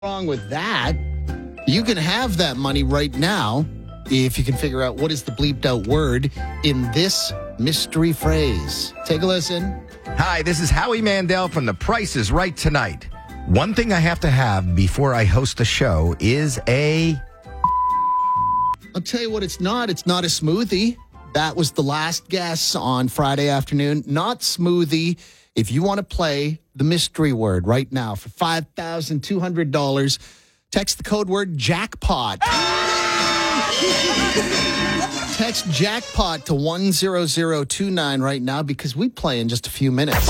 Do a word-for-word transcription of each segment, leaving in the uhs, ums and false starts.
Wrong with that. You can have that money right now if you can figure out what is the bleeped out word in this mystery phrase. Take a listen. Hi, this is Howie Mandel from The Price is Right Tonight. One thing I have to have before I host a show is a... I'll tell you what it's not. It's not a smoothie. That was the last guess on Friday afternoon. Not smoothie. If you want to play the mystery word right now for five thousand two hundred dollars, text the code word jackpot. Text jackpot to one zero zero two nine right now because we play in just a few minutes.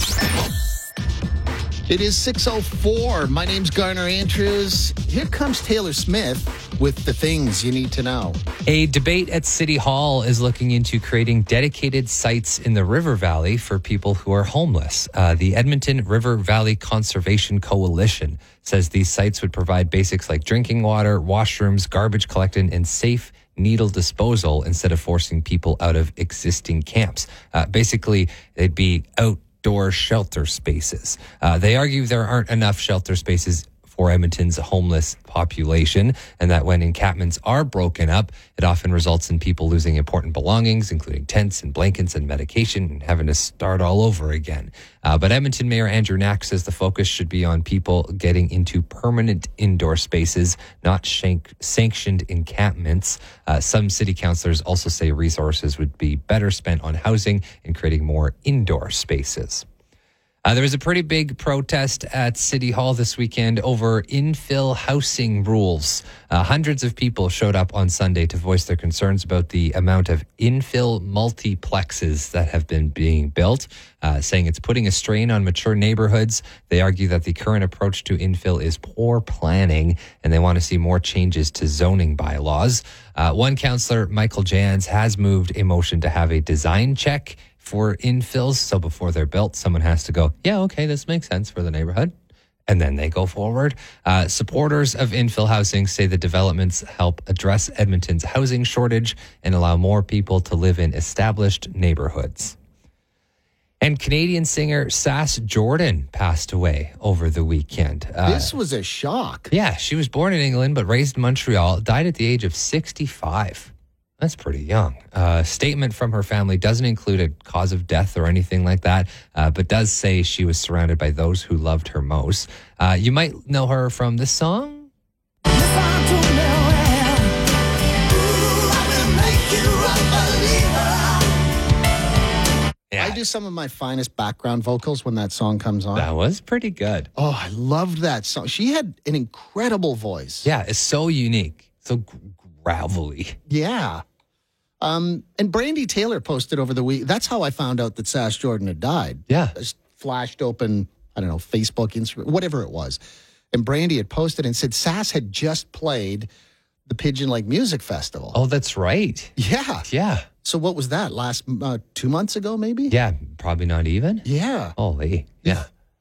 It is six oh four. My name's Garner Andrews. Here comes Taylor Smith with the things you need to know. A debate at City Hall is looking into creating dedicated sites in the River Valley for people who are homeless. Uh, the Edmonton River Valley Conservation Coalition says these sites would provide basics like drinking water, washrooms, garbage collection, and safe needle disposal instead of forcing people out of existing camps. Uh, basically, they'd be outdoor shelter spaces. Uh, they argue there aren't enough shelter spaces for Edmonton's homeless population, and that when encampments are broken up, it often results in people losing important belongings, including tents and blankets and medication, and having to start all over again. Uh, but Edmonton Mayor Andrew Knack says the focus should be on people getting into permanent indoor spaces, not shank- sanctioned encampments. Uh, some city councillors also say resources would be better spent on housing and creating more indoor spaces. Uh, there was a pretty big protest at City Hall this weekend over infill housing rules. Uh, hundreds of people showed up on Sunday to voice their concerns about the amount of infill multiplexes that have been being built, uh, saying it's putting a strain on mature neighborhoods. They argue that the current approach to infill is poor planning, and they want to see more changes to zoning bylaws. Uh, one councillor, Michael Jans, has moved a motion to have a design check for infills. So before they're built, someone has to go, yeah, okay, this makes sense for the neighborhood. And then they go forward. Uh, supporters of infill housing say the developments help address Edmonton's housing shortage and allow more people to live in established neighborhoods. And Canadian singer Sass Jordan passed away over the weekend. Uh, This was a shock. yeah, she was born in England but raised in Montreal, died at the age of sixty-five. That's pretty young. A uh, statement from her family doesn't include a cause of death or anything like that, uh, but does say she was surrounded by those who loved her most. Uh, you might know her from this song. I do some of my finest background vocals when that song comes on. That was pretty good. Oh, I loved that song. She had an incredible voice. Yeah, it's so unique, so g- gravelly. Yeah. Um, and Brandy Taylor posted over the week. That's how I found out that Sass Jordan had died. Yeah. I just flashed open, I don't know, Facebook, Instagram, whatever it was. And Brandy had posted and said Sass had just played the Pigeon Lake Music Festival. Oh, that's right. Yeah. Yeah. So what was that? Last uh, two months ago, maybe? Yeah, probably not even. Yeah. Holy. Yeah.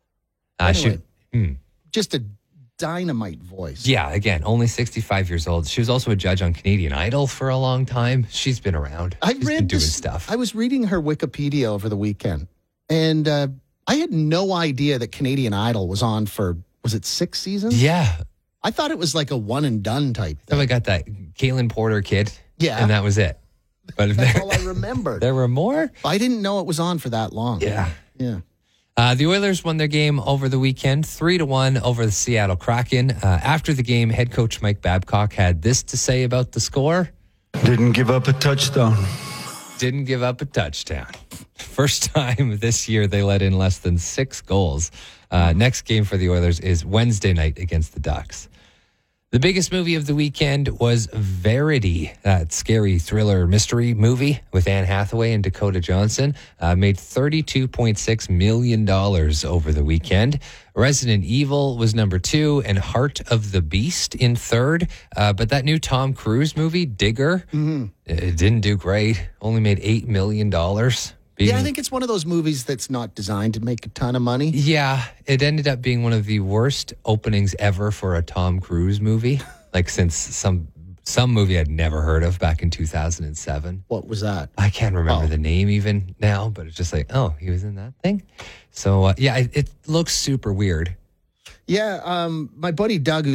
Uh, Anyway, she, hmm. just a dynamite voice. Yeah, again, only sixty-five years old. She was also a judge on Canadian Idol for a long time. She's been around. I She's read been doing this, stuff. I was reading her Wikipedia over the weekend, and uh, I had no idea that Canadian Idol was on for, was it six seasons? Yeah. I thought it was like a one and done type So thing. I got that Caitlin Porter kid. Yeah. And that was it. But if That's there, all I remembered. there were more. I didn't know it was on for that long. Yeah. Yeah. Uh, the Oilers won their game over the weekend, three to one over the Seattle Kraken. Uh, after the game, head coach Mike Babcock had this to say about the score. Didn't give up a touchdown. Didn't give up a touchdown. First time this year they let in less than six goals. Uh, next game for the Oilers is Wednesday night against the Ducks. The biggest movie of the weekend was Verity, that scary thriller mystery movie with Anne Hathaway and Dakota Johnson. Uh, made thirty-two point six million dollars over the weekend. Resident Evil was number two and Heart of the Beast in third. Uh, but that new Tom Cruise movie, Digger, mm-hmm. it didn't do great. Only made eight million dollars. Being, yeah, I think it's one of those movies that's not designed to make a ton of money. Yeah, it ended up being one of the worst openings ever for a Tom Cruise movie, like since some some movie I'd never heard of back in two thousand seven. What was that? I can't remember Oh. the name even now, but it's just like, oh, he was in that thing. So, uh, yeah, it, it looks super weird. Yeah, um, my buddy Doug,